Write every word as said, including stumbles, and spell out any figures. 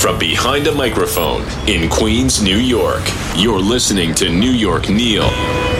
From behind a microphone in Queens, New York, you're listening to New York Neil.